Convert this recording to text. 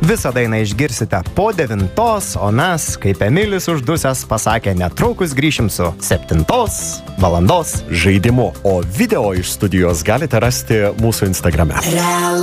Visą dainą išgirsite po 9, o mes, kaip Emilis uždusęs pasakė, netrukus grįšim su 7 valandos žaidimu. O video iš studijos galite rasti mūsų Instagrame.